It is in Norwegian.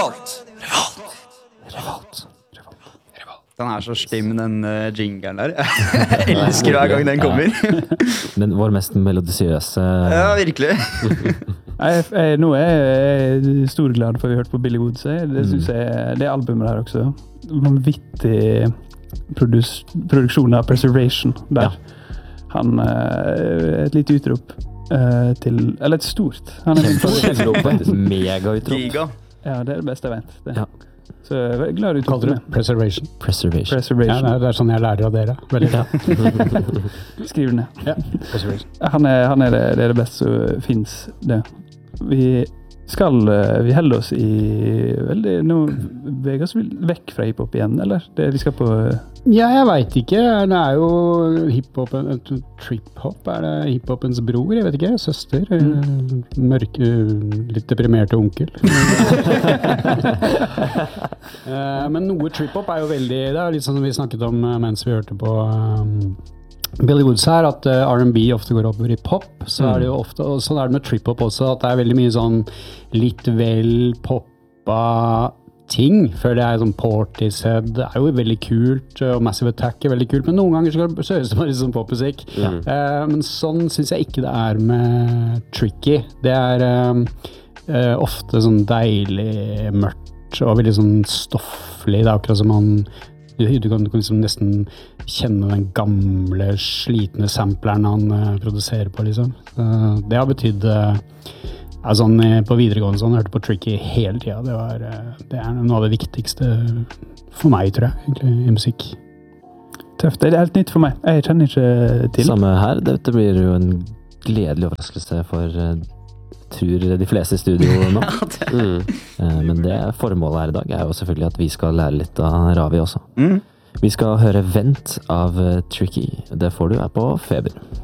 Den så stim, den jingeren der. Jeg elsker hver gang den kommer. Men vår mest melodisiøse... Ja, virkelig. Nå jeg stor glad for vi hørte på Billy Woods. Det synes jeg, det albumet der også. Vanvittig produksjon av Preservation der. Han et lite utrop til, eller et stort. Han Kjempeutrop, faktisk. Mega-utrop. Giga. Ja, det det beste jeg vet. Det. Ja. Så jeg er glad du tok Kaller det du Preservation? Preservation. Ja, det sånn jeg lærer av dere. Veldig bra. Skriv det ned. Ja, Preservation. Han det beste som finnes det. Vi holder oss i veldig, nå beveger oss vekk fra hiphop igjen, eller? Vi skal på... Ja, jeg vet ikke. Det jo hiphop, trip-hop. Det hiphopens bror? Jeg vet ikke. Søster? Mørke, litt deprimerte onkel. Men noe trip-hop jo veldig... Det litt sånn som vi snakket om mens vi hørte på Billy Woods her, at R&B ofte går oppover i pop, så det jo ofte, og sånn det med trip-hop også, at det veldig mye sånn litt vel poppa ting, for det sånn Portishead, det jo veldig kult, og Massive Attack veldig kult, men noen ganger så høres det bare sånn popmusikk. Men sånn synes jeg ikke det med Tricky. Det ofte sånn deilig mørkt, og veldig sånn stofflig, det akkurat som du kan liksom nesten kjenne den gamle, slitne sampleren han produserer på, liksom. Det har betydd sånn, på videregående sånn, jeg hørte på Tricky hele tiden. Det noe av det viktigste for meg, tror jeg, egentlig, i musikk. Tøft, det helt nytt for meg. Jeg kjenner ikke til. Samme her, dette blir jo en gledelig overraskelse for tror de fleste i studio nå. Men det formålet her i dag jo selvfølgelig at vi skal lære litt av Ravi også. Vi skal høre Vent av Tricky. Det får du på Feber.